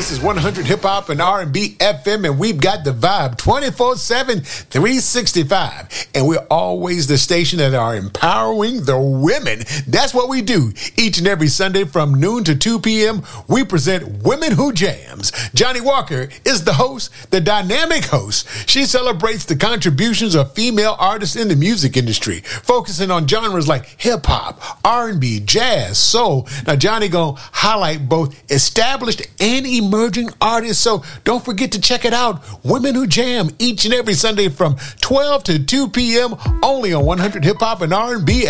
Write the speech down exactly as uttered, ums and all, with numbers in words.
This is one hundred Hip Hop and R and B F M, and we've got the vibe twenty-four seven, three sixty-five. And we're always the station that are empowering the women. That's what we do. Each and every Sunday from noon to two p.m., we present Women Who Jams. Johnny Walker is the host, the dynamic host. She celebrates the contributions of female artists in the music industry, focusing on genres like hip hop, R and B, jazz, soul. Now, Johnny gonna highlight both established and emerging artists, so don't forget to check it out. Women Who Jam each and every Sunday from twelve to two p.m. only on one hundred Hip Hop and R and B